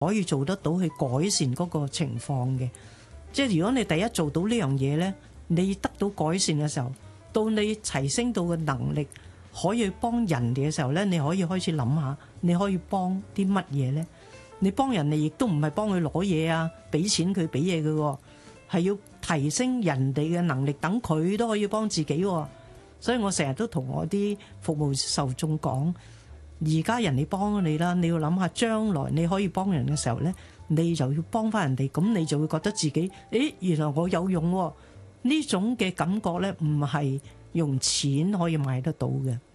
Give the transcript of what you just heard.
可以做得到去改善嗰個情況嘅。即係如果你第一做到呢樣嘢呢，你得到改善嘅時候，到你提升到嘅能力可以幫人哋嘅時候呢，你可以開始諗下，你可以幫啲乜嘢呢？你幫人哋亦都唔係幫佢攞嘢啊，俾錢佢俾嘢嘅，係要提升人哋嘅能力，等佢都可以幫自己。所以我成日都同我啲服務受眾講，而家人哋幫你啦，你要諗下將來你可以幫人嘅時候呢，你就要幫翻人哋，咁你就會覺得自己，誒，原來我有用喎。呢種嘅感覺呢，唔係用錢可以買得到嘅。